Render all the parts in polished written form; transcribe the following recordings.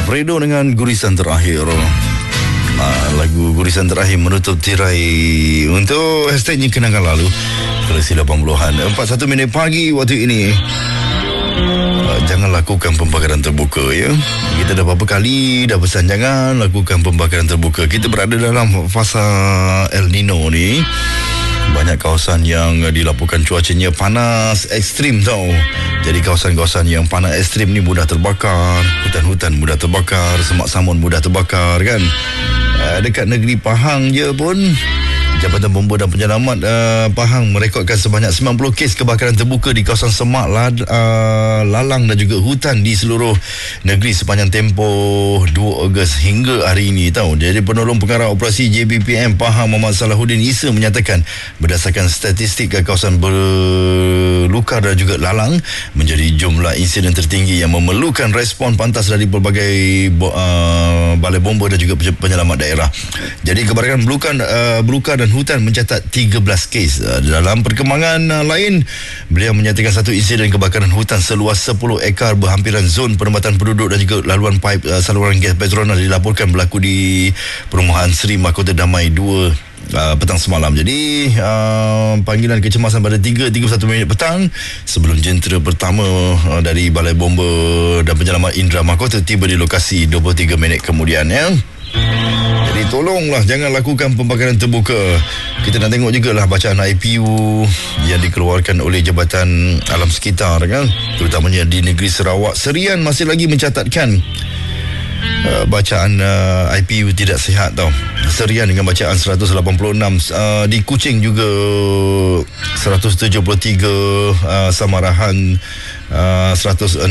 Fredo dengan Gurisan Terakhir. Lagu Gurisan Terakhir menutup tirai untuk hashtagnya kenangan lalu versi 80-an. 41 minit pagi waktu ini. Jangan lakukan pembakaran terbuka, ya. Kita dah berapa kali dah pesan jangan lakukan pembakaran terbuka. Kita berada dalam fasa El Nino ni. Banyak kawasan yang dilaporkan cuacanya panas ekstrim tau. Jadi kawasan-kawasan yang panas ekstrim ni mudah terbakar. Hutan-hutan mudah terbakar, semak samun mudah terbakar kan. Dekat negeri Pahang je pun Jabatan Bomba dan Penyelamat Pahang merekodkan sebanyak 90 kes kebakaran terbuka di kawasan semak, lalang dan juga hutan di seluruh negeri sepanjang tempoh 2 Ogos hingga hari ini tahu. Jadi penolong pengarah operasi JBPM Pahang Muhammad Salahuddin Isa menyatakan berdasarkan statistik kawasan berlukar dan juga lalang menjadi jumlah insiden tertinggi yang memerlukan respon pantas dari pelbagai balai bomba dan juga penyelamat daerah. Jadi kebakaran belukar dan hutan mencatat 13 kes. Dalam perkembangan lain, beliau menyatakan satu insiden kebakaran hutan seluas 10 ekar berhampiran zon penempatan penduduk dan juga laluan paip saluran gas Petronas dilaporkan berlaku di perumahan Seri Mahkota Damai 2 petang semalam. Jadi panggilan kecemasan pada 3:31 minit petang sebelum jentera pertama dari Balai Bomba dan Penyelamat Indra Mahkota tiba di lokasi 23 minit kemudian, ya. Jadi tolonglah jangan lakukan pembakaran terbuka. Kita nak tengok jugalah bacaan IPU yang dikeluarkan oleh Jabatan Alam Sekitar kan, terutamanya di negeri Sarawak. Serian masih lagi mencatatkan bacaan IPU tidak sihat tau. Serian dengan bacaan 186, di Kuching juga 173, Samarahan 166,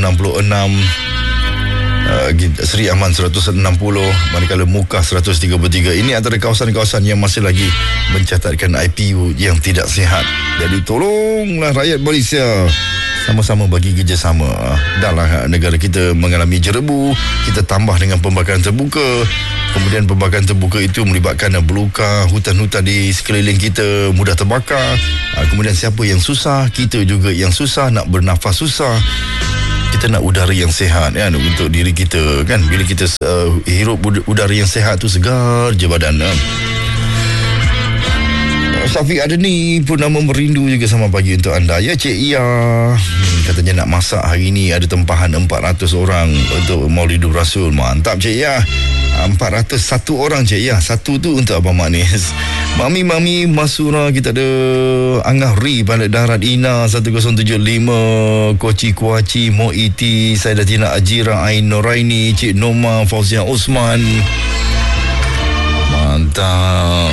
Seri Aman 160, manakala Mukah 133. Ini antara kawasan-kawasan yang masih lagi mencatatkan IPU yang tidak sihat. Jadi tolonglah rakyat Malaysia sama-sama bagi kerjasama. Dahlah negara kita mengalami jerebu, kita tambah dengan pembakaran terbuka. Kemudian pembakaran terbuka itu melibatkan belukar, hutan-hutan di sekeliling kita mudah terbakar. Kemudian siapa yang susah? Kita juga yang susah, nak bernafas susah. Kita nak udara yang sihat kan untuk diri kita kan. Bila kita hirup udara yang sihat tu segar je badan. Syafiq Adeni pun nama merindu juga sama pagi untuk anda, ya Cik Ia. Katanya nak masak hari ni, ada tempahan 400 orang untuk Maulidur Rasul. Mantap Cik Ia. 401 orang Cik Ia. Satu tu untuk Abang Manis. Mami Masura, kita ada Angah Ri Balik Darat Ina 1075, Koci Kuaci Moiti, Saidatina Ajira, Ain Noraini, Cik Noma, Fauzia Osman. Mantap.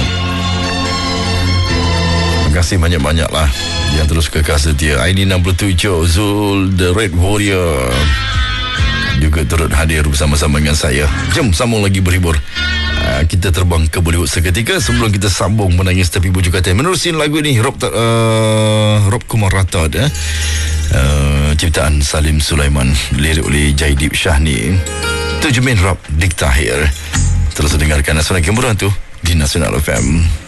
Terima kasih banyak-banyak lah yang terus kekal setia. Aini 67, Zul The Red Warrior juga turut hadir bersama-sama dengan saya. Jom sambung lagi berhibur. Kita terbang ke Bollywood seketika sebelum kita sambung menangis tepi bujur katil. Menerusi lagu ini Rob Kumar Ratad, ciptaan Salim Sulaiman, lirik oleh Jaidip Syahni, Tujumin Rob Dik Tahir. Terus dengarkan Nasional Kemurahan tu di Nasional FM.